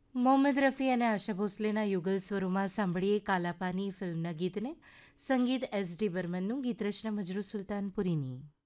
મોહમ્મદ રફી અને આશા ભોસલેના યુગલ સ્વરોમાં સાંભળીએ કાલાપાની ફિલ્મના ગીતને. સંગીત એસ ડી બર્મનનું, ગીત રચના મજરૂ સુલતાનપુરીની.